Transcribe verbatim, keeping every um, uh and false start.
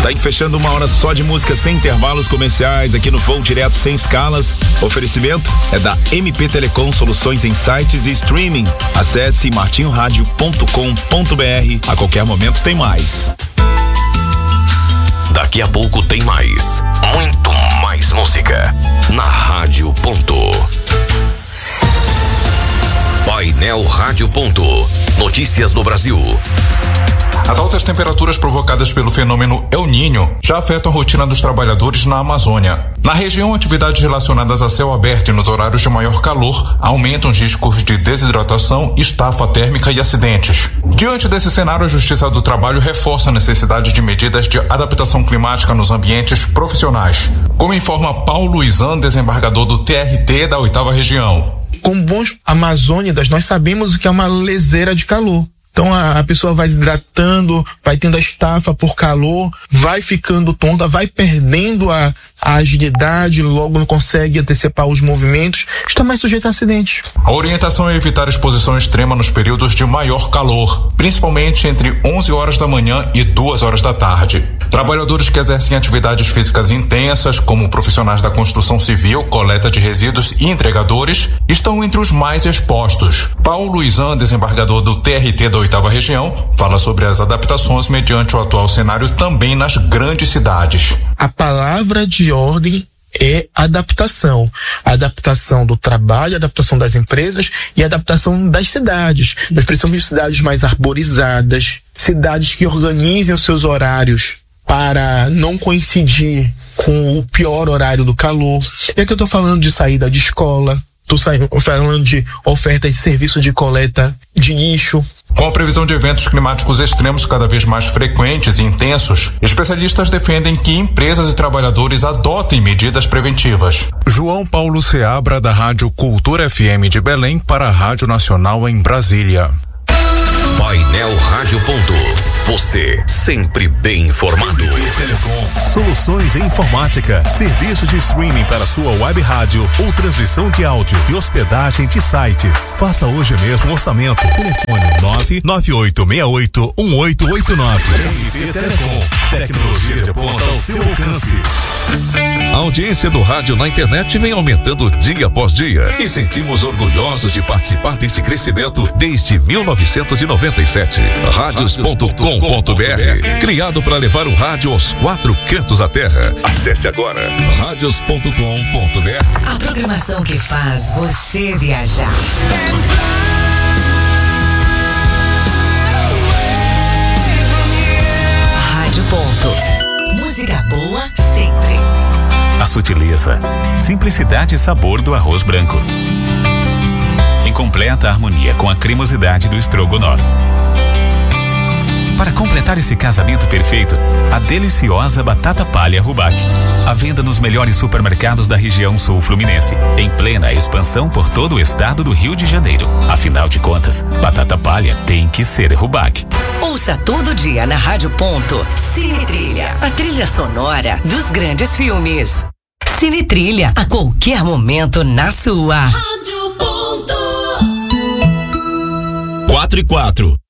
Tá aí fechando uma hora só de música sem intervalos comerciais aqui no Voo Direto Sem Escalas. Oferecimento é da M P Telecom, soluções em sites e streaming. Acesse martinho rádio ponto com ponto br. A qualquer momento tem mais. Daqui a pouco tem mais. Muito mais música. Na Rádio Ponto. Painel Rádio Ponto. Notícias do Brasil. As altas temperaturas provocadas pelo fenômeno El Niño já afetam a rotina dos trabalhadores na Amazônia. Na região, atividades relacionadas a céu aberto e nos horários de maior calor aumentam os riscos de desidratação, estafa térmica e acidentes. Diante desse cenário, a Justiça do Trabalho reforça a necessidade de medidas de adaptação climática nos ambientes profissionais, como informa Paulo Izan, desembargador do T R T da oitava Região. Como bons amazônidas, nós sabemos o que é uma leseira de calor. Então a, a pessoa vai se hidratando, vai tendo a estafa por calor, vai ficando tonta, vai perdendo a, a agilidade, logo não consegue antecipar os movimentos, está mais sujeito a acidentes. A orientação é evitar exposição extrema nos períodos de maior calor, principalmente entre onze horas da manhã e duas horas da tarde. Trabalhadores que exercem atividades físicas intensas, como profissionais da construção civil, coleta de resíduos e entregadores, estão entre os mais expostos. Paulo Izan, desembargador do T R T da oitava Região, fala sobre as adaptações mediante o atual cenário também nas grandes cidades. A palavra de ordem é adaptação. A adaptação do trabalho, a adaptação das empresas e a adaptação das cidades. Nós precisamos de cidades mais arborizadas, cidades que organizem os seus horários para não coincidir com o pior horário do calor. E aqui eu estou falando de saída de escola, estou falando de oferta de serviço de coleta de lixo. Com a previsão de eventos climáticos extremos cada vez mais frequentes e intensos, especialistas defendem que empresas e trabalhadores adotem medidas preventivas. João Paulo Seabra, da Rádio Cultura F M de Belém, para a Rádio Nacional em Brasília. Painel Rádio Ponto. Você sempre bem informado. Telecom, soluções em informática, serviço de streaming para sua web rádio ou transmissão de áudio e hospedagem de sites. Faça hoje mesmo um orçamento. Telefone nove nove oito seis oito um oito oito nove. M P Telecom, tecnologia de ponta ao seu alcance. A audiência do rádio na internet vem aumentando dia após dia e sentimos orgulhosos de participar deste crescimento desde mil novecentos e noventa e sete. Rádios ponto com ponto br, criado para levar o rádio aos quatro cantos da terra. Acesse agora rádios ponto com ponto br. A programação que faz você viajar. Rádio Ponto. Música boa sempre. A sutileza, simplicidade e sabor do arroz branco, em completa harmonia com a cremosidade do estrogonofe. Para completar esse casamento perfeito, a deliciosa batata palha Rubac. À venda nos melhores supermercados da região sul fluminense, em plena expansão por todo o estado do Rio de Janeiro. Afinal de contas, batata palha tem que ser Rubac. Ouça todo dia na Rádio Ponto. Cine Trilha, a trilha sonora dos grandes filmes. Cine Trilha, a qualquer momento na sua. Rádio Ponto. Quatro e quatro.